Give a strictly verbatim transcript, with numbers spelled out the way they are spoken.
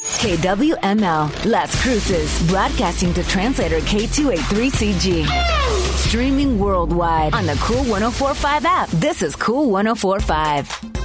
K W M L, Las Cruces, broadcasting to translator K two eighty-three C G. Streaming worldwide on the Cool one oh four point five app. This is Cool one oh four point five.